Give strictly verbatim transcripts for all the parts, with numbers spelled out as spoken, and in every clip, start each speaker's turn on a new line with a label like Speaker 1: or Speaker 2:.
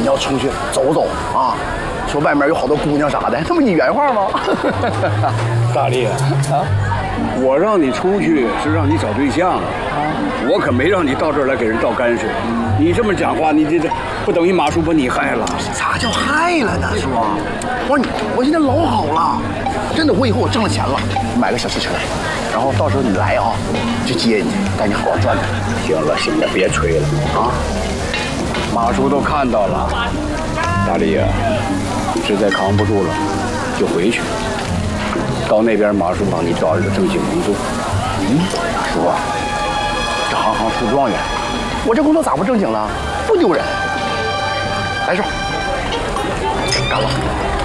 Speaker 1: 要出去走走啊，说外面有好多姑娘啥的，这不你原话吗？
Speaker 2: 大力啊，我让你出去是让你找对象啊，我可没让你到这儿来给人倒泔水。你这么讲话，你这这不等于马叔把你害了？
Speaker 1: 啥叫害了呢，叔？我说你，我现在老好了，真的，我以后我挣了钱了，买个小汽车，然后到时候你来啊，就接你，带你好好转转。
Speaker 2: 行了行了，别吹了啊！马叔都看到了，大力啊，实在扛不住了，就回去。到那边马叔帮你找一个正经工作。
Speaker 1: 嗯，叔啊，这行行出状元，我这工作咋不正经了？不丢人。来，叔，干了。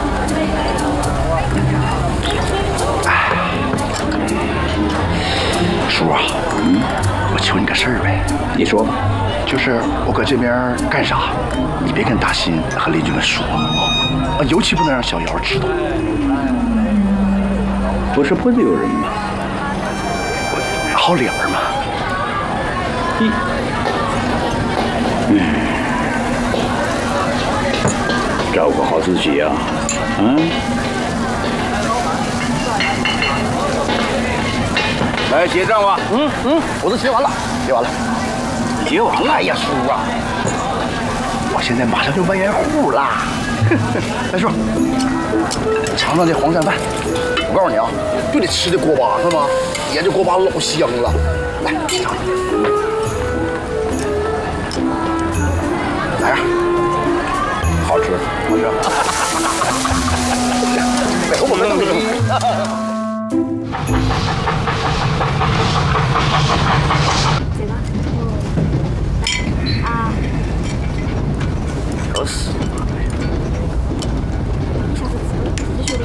Speaker 1: 哎，叔啊，嗯，我求你个事儿呗。
Speaker 2: 你说吧。
Speaker 1: 就是我搁这边干啥，你别跟大新和邻居们说啊，尤其不能让小姚知道。
Speaker 2: 不是不得有人吗？
Speaker 1: 我好脸儿嘛。
Speaker 2: 嗯。嗯。照顾好自己呀，嗯。来结账吧。
Speaker 1: 嗯嗯，我都结完了，结完了。
Speaker 2: 结完了？
Speaker 1: 哎呀，叔啊，我现在马上就万元户了。来，叔，尝尝这黄鳝饭。我告诉你啊，就得吃这锅巴是吗？爷这锅巴老香了。来，尝尝。咋样？
Speaker 2: 好吃，好吃。
Speaker 1: 没有我们那么低。啊。找死！